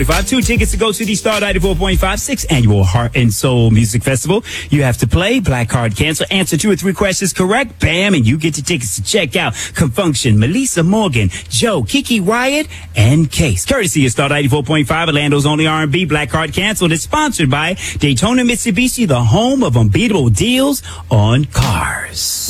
2 tickets to go to the Star 94.56 annual Heart and Soul Music Festival. You have to play, black card cancel, answer 2 or 3 questions correct, bam, and you get your tickets to check out Confunction, Melissa Morgan, Joe, Kiki Wyatt, and Case. Courtesy of Star 94.5, Orlando's only R&B, black card canceled. It's sponsored by Daytona Mitsubishi, the home of unbeatable deals on cars.